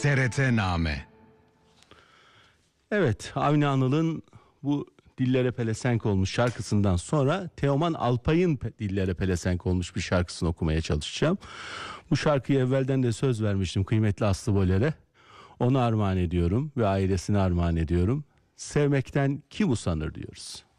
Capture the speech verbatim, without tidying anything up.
T R T Name. Evet, Avni Anıl'ın bu Dillere Pelesenk olmuş şarkısından sonra Teoman Alpay'ın Dillere Pelesenk olmuş bir şarkısını okumaya çalışacağım. Bu şarkıyı evvelden de söz vermiştim kıymetli Aslı Boler'e. Ona armağan ediyorum ve ailesine armağan ediyorum. Sevmekten kim usanır diyoruz.